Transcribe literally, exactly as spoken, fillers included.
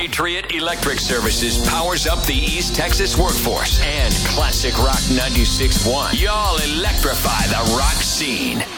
Patriot Electric Services powers up the East Texas workforce. And Classic Rock ninety-six point one. Y'all electrify the rock scene.